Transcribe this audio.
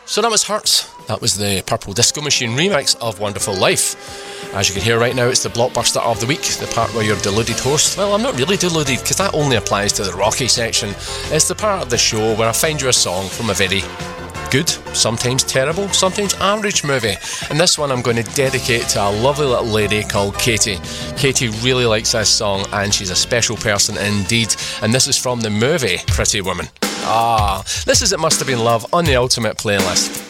So that was Hurts. That was the Purple Disco Machine remix of Wonderful Life. As you can hear right now, it's the blockbuster of the week, the part where you're deluded host. Well, I'm not really deluded, because that only applies to the rocky section. It's the part of the show where I find you a song from a very good, sometimes terrible, sometimes average movie. And this one I'm going to dedicate to a lovely little lady called Katie. Katie really likes this song, and she's a special person indeed. And this is from the movie Pretty Woman. This is It Must Have Been Love on the Ultimate Playlist.